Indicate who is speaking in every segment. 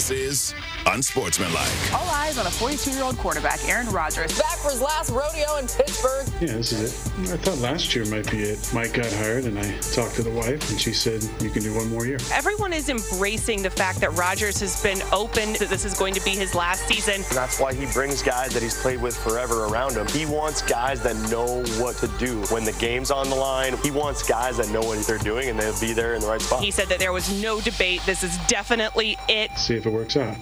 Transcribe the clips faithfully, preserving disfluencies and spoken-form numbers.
Speaker 1: This is Unsportsmanlike.
Speaker 2: All eyes on a forty-two-year-old quarterback, Aaron Rodgers.
Speaker 3: Back for his last rodeo in Pittsburgh.
Speaker 4: Yeah, this is it. I thought last year might be it. Mike got hired, and I talked to the wife, and she said, you can do one more year.
Speaker 2: Everyone is embracing the fact that Rodgers has been open, that this is going to be his last season.
Speaker 5: And that's why he brings guys that he's played with forever around him. He wants guys that know what to do when the game's on the line. He wants guys that know what they're doing, and they'll be there in the right spot.
Speaker 2: He said that there was no debate. This is definitely it.
Speaker 4: See if it works out.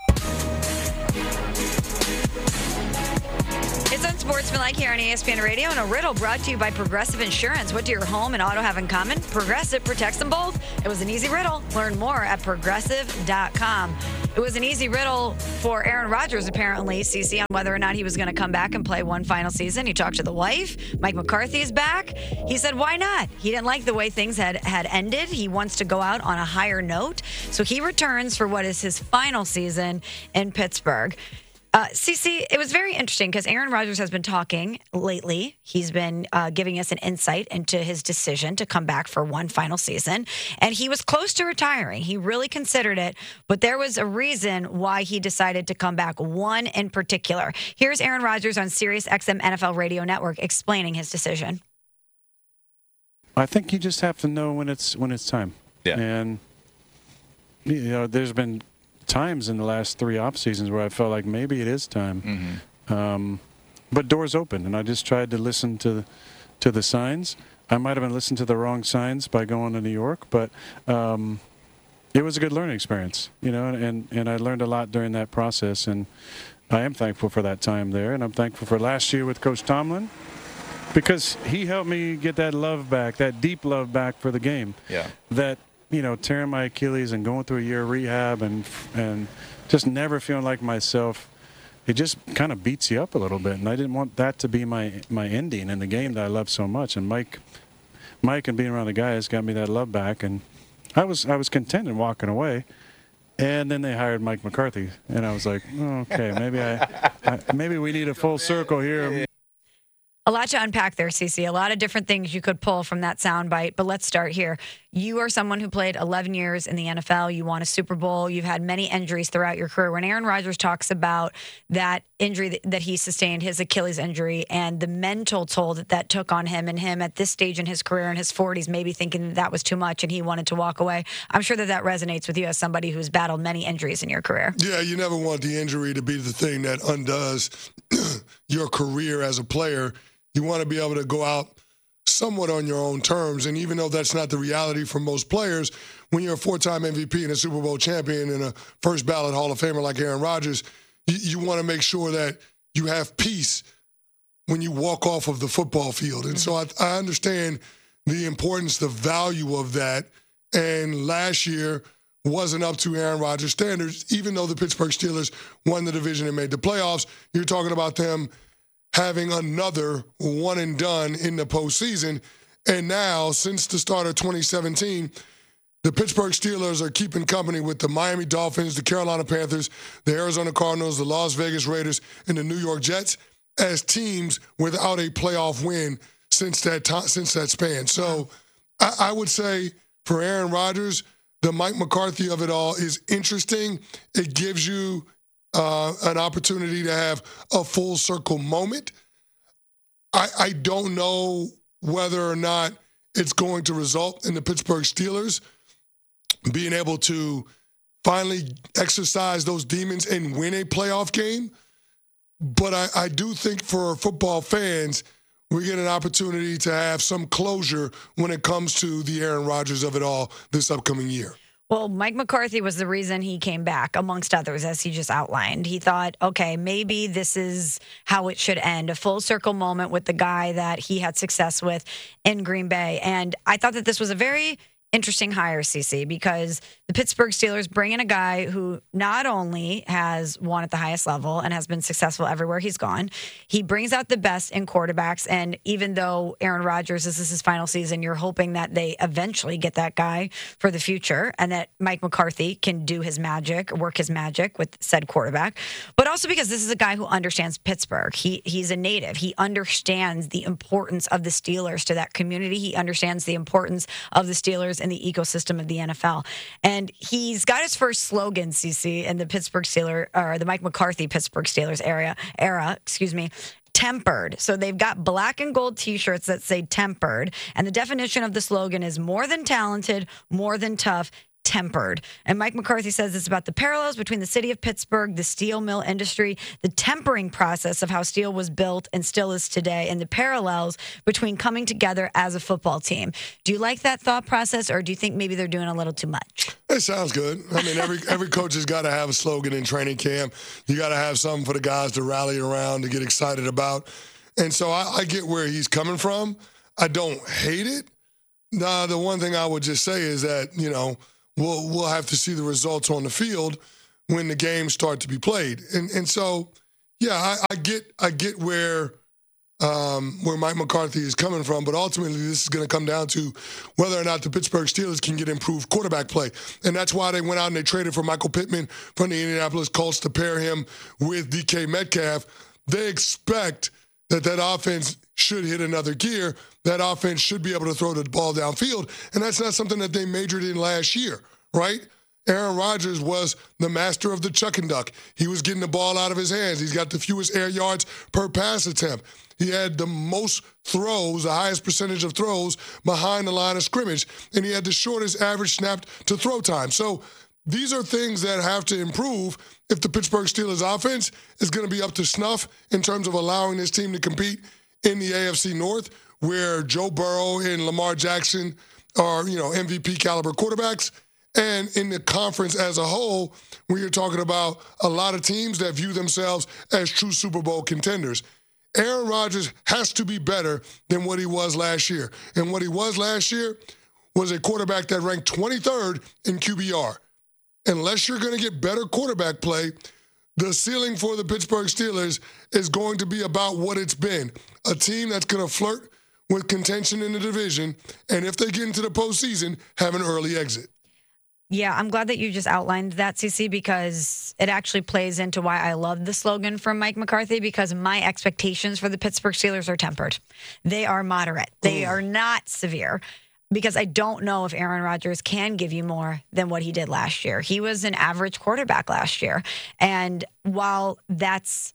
Speaker 6: It's Unsportsmanlike here on E S P N Radio, and a riddle brought to you by Progressive Insurance. What do your home and auto have in common? Progressive protects them both. It was an easy riddle. Learn more at progressive dot com. It was an easy riddle for Aaron Rodgers, apparently, Cece, on whether or not he was going to come back and play one final season. He talked to the wife. Mike McCarthy is back. He said, why not? He didn't like the way things had, had ended. He wants to go out on a higher note. So he returns for what is his final season in Pittsburgh. Uh, Cece, it was very interesting because Aaron Rodgers has been talking lately. He's been uh, giving us an insight into his decision to come back for one final season. And he was close to retiring. He really considered it. But there was a reason why he decided to come back, one in particular. Here's Aaron Rodgers on Sirius X M N F L Radio Network explaining his decision.
Speaker 4: I think you just have to know when it's when it's time.
Speaker 7: Yeah.
Speaker 4: And, you know, there's been times in the last three off seasons where I felt like maybe it is time. Mm-hmm. Um, but doors open, and I just tried to listen to to the signs. I might have been listening to the wrong signs by going to New York, but um, it was a good learning experience, you know, and, and I learned a lot during that process, and I am thankful for that time there, and I'm thankful for last year with Coach Tomlin because he helped me get that love back, that deep love back for the game.
Speaker 7: Yeah.
Speaker 4: That you know, tearing my Achilles and going through a year of rehab and and just never feeling like myself, it just kind of beats you up a little bit. And I didn't want that to be my, my ending in the game that I love so much. And Mike, Mike and being around the guys got me that love back. And I was I was content in walking away. And then they hired Mike McCarthy, and I was like, oh, okay, maybe I, I maybe we need a full circle here.
Speaker 6: A lot to unpack there, Cece. A lot of different things you could pull from that soundbite, but let's start here. You are someone who played eleven years in the N F L. You won a Super Bowl. You've had many injuries throughout your career. When Aaron Rodgers talks about that injury that, that he sustained, his Achilles injury, and the mental toll that that took on him, and him at this stage in his career in his forties, maybe thinking that, that was too much and he wanted to walk away, I'm sure that that resonates with you as somebody who's battled many injuries in your career.
Speaker 8: Yeah, you never want the injury to be the thing that undoes your career as a player. You want to be able to go out somewhat on your own terms. And even though that's not the reality for most players, when you're a four-time M V P and a Super Bowl champion and a first ballot Hall of Famer like Aaron Rodgers, you, you want to make sure that you have peace when you walk off of the football field. And so I, I understand the importance, the value of that. And last year wasn't up to Aaron Rodgers' standards, even though the Pittsburgh Steelers won the division and made the playoffs. You're talking about them having another one and done in the postseason. And now, since the start of twenty seventeen, the Pittsburgh Steelers are keeping company with the Miami Dolphins, the Carolina Panthers, the Arizona Cardinals, the Las Vegas Raiders, and the New York Jets as teams without a playoff win since that time, since that span. So I, I would say for Aaron Rodgers, the Mike McCarthy of it all is interesting. It gives you Uh, an opportunity to have a full circle moment. I, I don't know whether or not it's going to result in the Pittsburgh Steelers being able to finally exercise those demons and win a playoff game. But I, I do think for football fans, we get an opportunity to have some closure when it comes to the Aaron Rodgers of it all this upcoming year.
Speaker 6: Well, Mike McCarthy was the reason he came back, amongst others, as he just outlined. He thought, okay, maybe this is how it should end, a full circle moment with the guy that he had success with in Green Bay. And I thought that this was a very interesting hire, Cece, because the Pittsburgh Steelers bring in a guy who not only has won at the highest level and has been successful everywhere he's gone, he brings out the best in quarterbacks. And even though Aaron Rodgers, this is his final season, you're hoping that they eventually get that guy for the future and that Mike McCarthy can do his magic, work his magic with said quarterback. But also because this is a guy who understands Pittsburgh. He He's a native. He understands the importance of the Steelers to that community. He understands the importance of the Steelers in the ecosystem of the N F L. And And he's got his first slogan, C C, in the Pittsburgh Steelers, or the Mike McCarthy Pittsburgh Steelers area, era, excuse me, tempered. So they've got black and gold T-shirts that say tempered. And the definition of the slogan is more than talented, more than tough, tempered. And Mike McCarthy says it's about the parallels between the city of Pittsburgh, the steel mill industry, the tempering process of how steel was built and still is today, and the parallels between coming together as a football team. Do you like that thought process, or do you think maybe they're doing a little too much?
Speaker 8: It sounds good. I mean, every every coach has got to have a slogan in training camp. You got to have something for the guys to rally around, to get excited about. And so I, I get where he's coming from. I don't hate it. Nah, the one thing I would just say is that, you know, We'll we'll have to see the results on the field when the games start to be played, and and so yeah, I, I get I get where um, where Mike McCarthy is coming from, but ultimately this is going to come down to whether or not the Pittsburgh Steelers can get improved quarterback play, and that's why they went out and they traded for Michael Pittman from the Indianapolis Colts to pair him with D K Metcalf. They expect that that offense should hit another gear. That offense should be able to throw the ball downfield, and that's not something that they majored in last year, right? Aaron Rodgers was the master of the chuck and duck. He was getting the ball out of his hands. He's got the fewest air yards per pass attempt. He had the most throws, the highest percentage of throws behind the line of scrimmage, and he had the shortest average snap to throw time. So these are things that have to improve if the Pittsburgh Steelers offense is going to be up to snuff in terms of allowing this team to compete in the A F C North, where Joe Burrow and Lamar Jackson are, you know, M V P caliber quarterbacks. And in the conference as a whole, where you're talking about a lot of teams that view themselves as true Super Bowl contenders. Aaron Rodgers has to be better than what he was last year. And what he was last year was a quarterback that ranked twenty-third in Q B R. Unless you're going to get better quarterback play, the ceiling for the Pittsburgh Steelers is going to be about what it's been. A team that's going to flirt with contention in the division, and if they get into the postseason, have an early exit.
Speaker 6: Yeah, I'm glad that you just outlined that, C C, because it actually plays into why I love the slogan from Mike McCarthy, because my expectations for the Pittsburgh Steelers are tempered. They are moderate. They mm. are not severe, because I don't know if Aaron Rodgers can give you more than what he did last year. He was an average quarterback last year. And while that's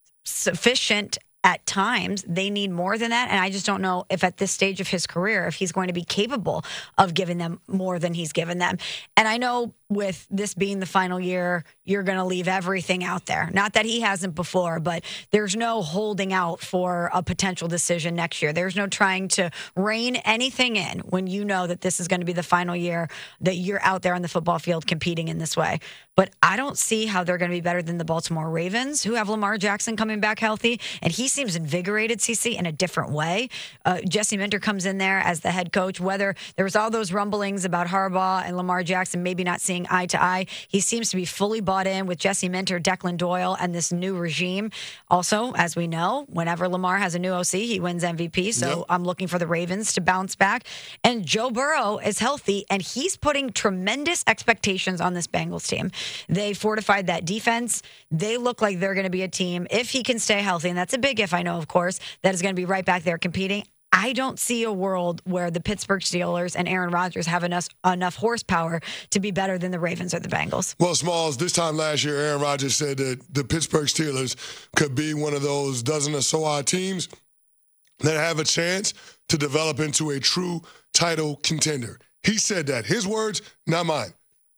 Speaker 6: sufficient at times, they need more than that. And I just don't know if at this stage of his career, if he's going to be capable of giving them more than he's given them. And I know with this being the final year, you're going to leave everything out there. Not that he hasn't before, but there's no holding out for a potential decision next year. There's no trying to rein anything in when you know that this is going to be the final year that you're out there on the football field competing in this way. But I don't see how they're going to be better than the Baltimore Ravens, who have Lamar Jackson coming back healthy, and he seems invigorated, C C, in a different way. Uh, Jesse Minter comes in there as the head coach. Whether there was all those rumblings about Harbaugh and Lamar Jackson maybe not seeing eye to eye, he seems to be fully bought in with Jesse Minter, Declan Doyle, and this new regime. Also, as we know, whenever Lamar has a new O C, he wins M V P. So yep. I'm looking for the Ravens to bounce back. And Joe Burrow is healthy, and he's putting tremendous expectations on this Bengals team. They fortified that defense. They look like they're going to be a team, if he can stay healthy, and that's a big if, I know, of course, that is going to be right back there competing. I don't see a world where the Pittsburgh Steelers and Aaron Rodgers have enough enough horsepower to be better than the Ravens or the Bengals.
Speaker 8: Well, Smalls, this time last year, Aaron Rodgers said that the Pittsburgh Steelers could be one of those dozen or so odd teams that have a chance to develop into a true title contender. He said that. His words, not mine.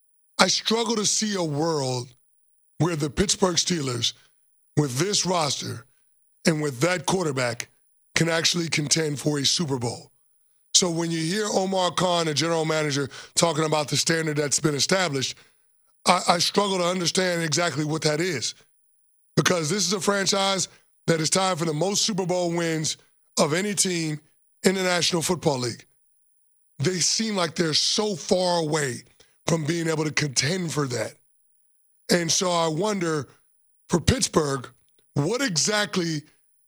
Speaker 8: I struggle to see a world where the Pittsburgh Steelers, with this roster and with that quarterback, can actually contend for a Super Bowl. So when you hear Omar Khan, the general manager, talking about the standard that's been established, I, I struggle to understand exactly what that is. Because this is a franchise that is tied for the most Super Bowl wins of any team in the National Football League. They seem like they're so far away from being able to contend for that. And so I wonder, for Pittsburgh, what exactly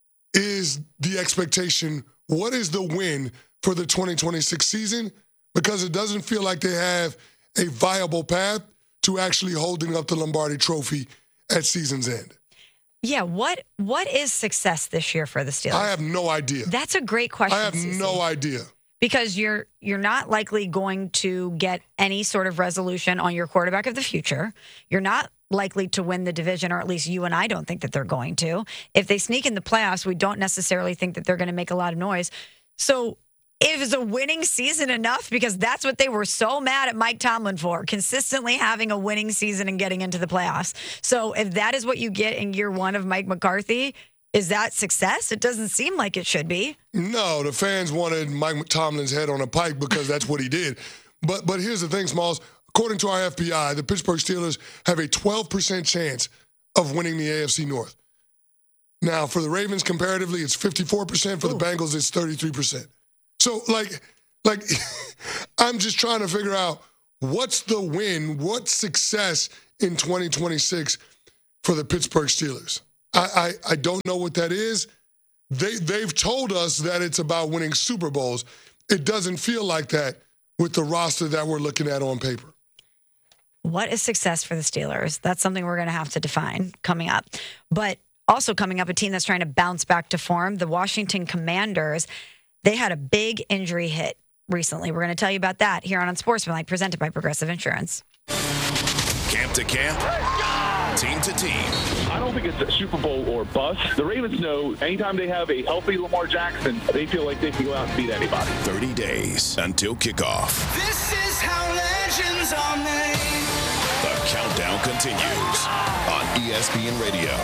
Speaker 8: is the expectation? What is the win for the twenty twenty-six season? Because it doesn't feel like they have a viable path to actually holding up the Lombardi Trophy at season's end.
Speaker 6: Yeah, what what is success this year for the Steelers?
Speaker 8: I have no idea.
Speaker 6: That's a great question,
Speaker 8: I have
Speaker 6: C C.
Speaker 8: no idea.
Speaker 6: because you're you're not likely going to get any sort of resolution on your quarterback of the future. You're not likely to win the division, or at least you and I don't think that they're going to. If they sneak in the playoffs, we don't necessarily think that they're going to make a lot of noise. So is a winning season enough? Because that's what they were so mad at Mike Tomlin for, consistently having a winning season and getting into the playoffs. So if that is what you get in year one of Mike McCarthy, is that success? It doesn't seem like it should be.
Speaker 8: No, the fans wanted Mike Tomlin's head on a pike because that's what he did. But but here's the thing, Smalls. According to our F B I, the Pittsburgh Steelers have a twelve percent chance of winning the A F C North. Now, for the Ravens, comparatively, it's fifty-four percent. For Ooh. the Bengals, it's thirty-three percent. So, like, like I'm just trying to figure out what's the win, what's success in twenty twenty-six for the Pittsburgh Steelers. I, I, I don't know what that is. They, they've told us that it's about winning Super Bowls. It doesn't feel like that with the roster that we're looking at on paper.
Speaker 6: What is success for the Steelers? That's something we're going to have to define coming up. But also coming up, a team that's trying to bounce back to form, the Washington Commanders. They had a big injury hit recently. We're going to tell you about that here on Unsportsmanlike, presented by Progressive Insurance.
Speaker 1: Camp to camp, team to team.
Speaker 7: I don't think it's a Super Bowl or bust. The Ravens know anytime they have a healthy Lamar Jackson, they feel like they can go out and beat anybody.
Speaker 1: thirty days until kickoff.
Speaker 9: This is how legends are made.
Speaker 1: The countdown continues on E S P N Radio.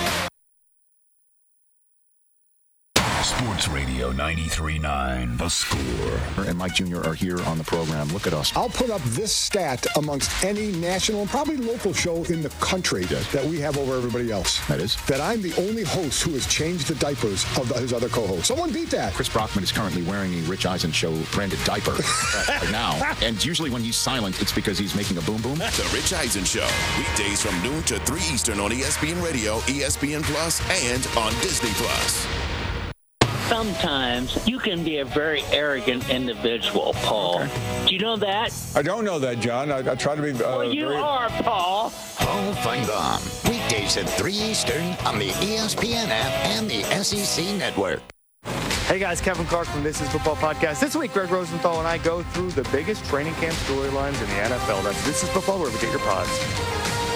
Speaker 10: Sports Radio ninety-three point nine, The Score.
Speaker 11: And Mike Junior are here on the program. Look at us.
Speaker 12: I'll put up this stat amongst any national and probably local show in the country yes. that we have over everybody else.
Speaker 11: That is?
Speaker 12: That I'm the only host who has changed the diapers of his other co-hosts. Someone beat that.
Speaker 11: Chris Brockman is currently wearing a Rich Eisen Show branded diaper right now. And usually when he's silent, it's because he's making a boom boom.
Speaker 1: The Rich Eisen Show. Weekdays from noon to three Eastern on E S P N Radio, E S P N Plus, and on Disney Plus.
Speaker 13: Sometimes you can be a very arrogant individual, Paul. Okay. Do you know that?
Speaker 14: I don't know that, John. I, I try to be... Uh,
Speaker 13: well, you
Speaker 14: very...
Speaker 13: are, Paul.
Speaker 15: Paul Feinbaum. Weekdays at three Eastern on the E S P N app and the S E C Network.
Speaker 16: Hey guys, Kevin Clark from This Is Football Podcast. This week, Greg Rosenthal and I go through the biggest training camp storylines in the N F L. That's This Is Football, wherever you get your pods.